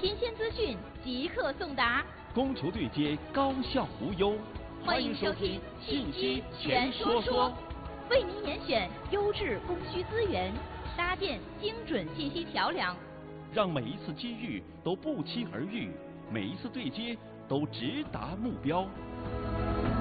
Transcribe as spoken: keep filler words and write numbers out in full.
新鲜资讯即刻送达， 供求对接高效无忧。 欢迎收听《信息全说说》，为您严选优质供需资源，搭建精准信息桥梁， 让每一次机遇都不期而遇，每一次对接都直达目标。